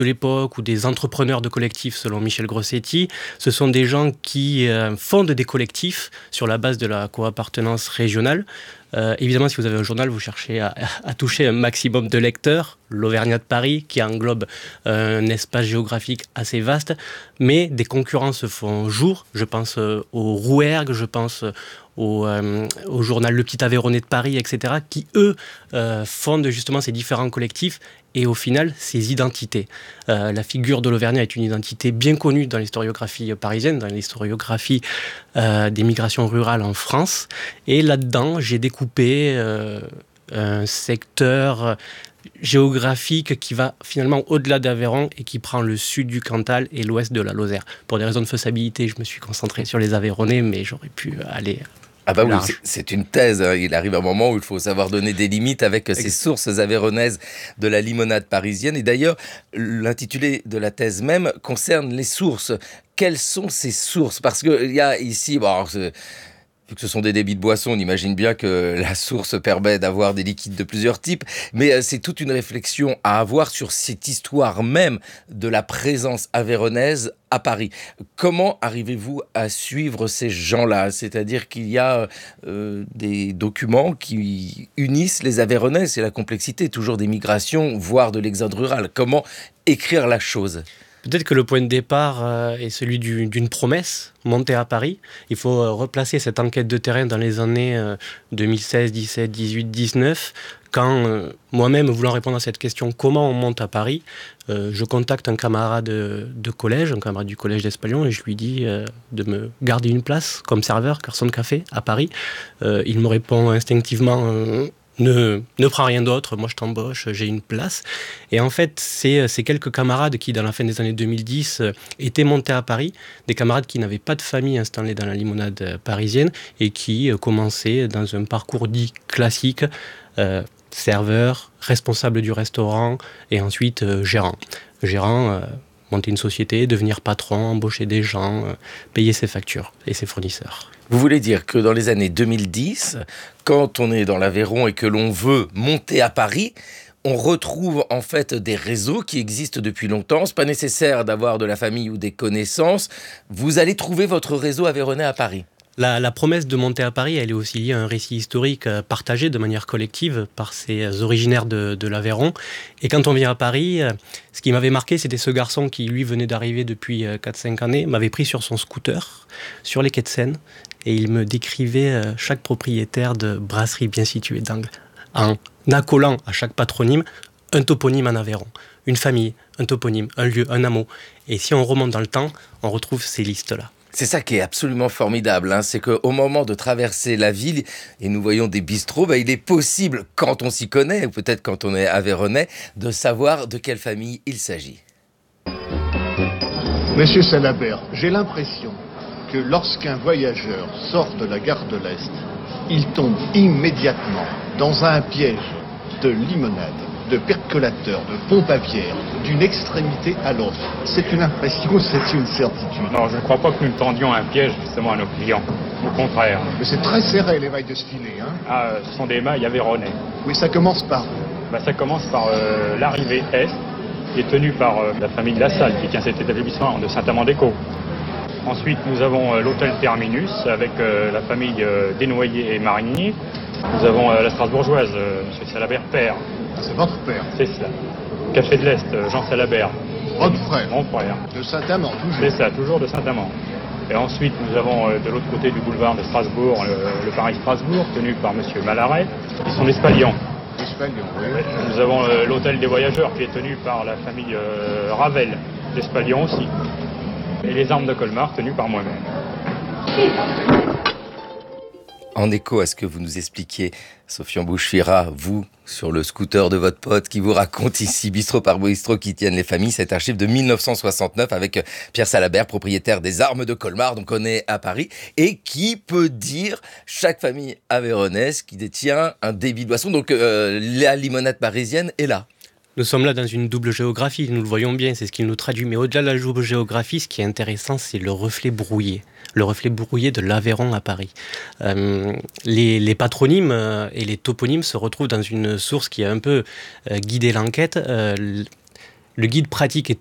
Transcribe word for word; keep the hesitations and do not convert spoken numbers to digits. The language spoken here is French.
de l'époque ou des entrepreneurs de collectifs selon Michel Grossetti. Ce sont des gens qui euh, fondent des collectifs sur la base de la co-appartenance régionale. Euh, évidemment, si vous avez un journal, vous cherchez à, à toucher un maximum de lecteurs. L'Auvergnat de Paris, qui englobe euh, un espace géographique assez vaste, mais des concurrents se font jour. Je pense euh, au Rouergue, je pense euh, au, euh, au journal Le Petit Aveyronais de Paris, et cetera, qui, eux, euh, fondent justement ces différents collectifs et au final, ces identités. Euh, la figure de l'Auvergnat est une identité bien connue dans l'historiographie parisienne, dans l'historiographie euh, des migrations rurales en France. Et là-dedans, j'ai découpé euh, un secteur géographique qui va finalement au-delà d'Aveyron et qui prend le sud du Cantal et l'ouest de la Lozère. Pour des raisons de faisabilité, je me suis concentré sur les Aveyronnais, mais j'aurais pu aller... Ah bah oui, c'est, c'est une thèse. Hein. Il arrive un moment où il faut savoir donner des limites avec ces sources aveyronnaises de la limonade parisienne. Et d'ailleurs, l'intitulé de la thèse même concerne les sources. Quelles sont ces sources ? Parce qu'il y a ici... Bon, alors, vu que ce sont des débits de boissons, on imagine bien que la source permet d'avoir des liquides de plusieurs types, mais c'est toute une réflexion à avoir sur cette histoire même de la présence aveyronnaise à Paris. Comment arrivez-vous à suivre ces gens-là ? C'est-à-dire qu'il y a euh, des documents qui unissent les Aveyronnais, c'est la complexité toujours des migrations, voire de l'exode rural. Comment écrire la chose ? Peut-être que le point de départ euh, est celui du, d'une promesse montée à Paris. Il faut euh, replacer cette enquête de terrain dans les années euh, deux mille seize, dix-sept, dix-huit, dix-neuf, quand euh, moi-même, voulant répondre à cette question, comment on monte à Paris, euh, je contacte un camarade de, de collège, un camarade du collège d'Espalion, et je lui dis euh, de me garder une place comme serveur, garçon de café, à Paris. Euh, il me répond instinctivement... Euh, Ne, ne prends rien d'autre, moi je t'embauche, j'ai une place. Et en fait, c'est ces quelques camarades qui, dans la fin des années deux mille dix, étaient montés à Paris, des camarades qui n'avaient pas de famille installée dans la limonade parisienne et qui commençaient dans un parcours dit classique, euh, serveur, responsable du restaurant et ensuite euh, gérant. Gérant, euh, monter une société, devenir patron, embaucher des gens, euh, payer ses factures et ses fournisseurs. Vous voulez dire que dans les années deux mille dix, quand on est dans l'Aveyron et que l'on veut monter à Paris, on retrouve en fait des réseaux qui existent depuis longtemps. C'est pas nécessaire d'avoir de la famille ou des connaissances. Vous allez trouver votre réseau aveyronnais à Paris. La, la promesse de monter à Paris, elle est aussi liée à un récit historique partagé de manière collective par ces originaires de, de l'Aveyron. Et quand on vient à Paris, ce qui m'avait marqué, c'était ce garçon qui, lui, venait d'arriver depuis quatre cinq années, m'avait pris sur son scooter, sur les quais de Seine, et il me décrivait chaque propriétaire de brasserie bien située d'Angles, en accolant à chaque patronyme un toponyme en Aveyron. Une famille, un toponyme, un lieu, un hameau. Et si on remonte dans le temps, on retrouve ces listes-là. C'est ça qui est absolument formidable, hein, c'est qu'au moment de traverser la ville, et nous voyons des bistrots, bah, il est possible, quand on s'y connaît, ou peut-être quand on est aveyronnais, de savoir de quelle famille il s'agit. Monsieur Salabert, j'ai l'impression que lorsqu'un voyageur sort de la gare de l'Est, il tombe immédiatement dans un piège de limonade, de percolateur, de pompe à bière, d'une extrémité à l'autre. C'est une impression, c'est une certitude. Non, je ne crois pas que nous tendions un piège justement à nos clients. Au contraire. Mais c'est très serré les mailles de ce filet, hein. Ah, ce sont des mailles aveyronnais. Oui, ça commence par... Bah, ça commence par euh, l'arrivée Est, qui est tenue par euh, la famille de La Salle, qui tient cet établissement de Saint-Amand-des-Côts. Ensuite, nous avons euh, l'hôtel Terminus, avec euh, la famille euh, Desnoyers et Marigny. Nous avons euh, la Strasbourgeoise, euh, M. Salabert père. Ah, c'est votre père. C'est cela. Café de l'Est, euh, Jean Salabert. Votre frère. Mon frère. De Saint-Amand, toujours. C'est ça, toujours de Saint-Amand. Et ensuite, nous avons euh, de l'autre côté du boulevard de Strasbourg, le, le Paris-Strasbourg, tenu par M. Malaret, qui sont l'Espalion. L'Espalion, oui. Nous avons euh, l'hôtel des voyageurs, qui est tenu par la famille euh, Ravel, l'Espalion aussi. Et les armes de Colmar, tenues par moi-même. En écho à ce que vous nous expliquiez, Sofian Bouchfira, vous, sur le scooter de votre pote, qui vous raconte ici, bistrot par bistrot, qui tiennent les familles, cet archive de mille neuf cent soixante-neuf avec Pierre Salabert, propriétaire des Armes de Colmar, donc on est à Paris, et qui peut dire chaque famille aveyronnaise qui détient un débit de boisson. Donc euh, la limonade parisienne est là. Nous sommes là dans une double géographie, nous le voyons bien, c'est ce qui nous traduit. Mais au-delà de la double géographie, ce qui est intéressant, c'est le reflet brouillé. Le reflet brouillé de l'Aveyron à Paris. Euh, les, les patronymes euh, et les toponymes se retrouvent dans une source qui a un peu euh, guidé l'enquête. Euh, Le guide pratique est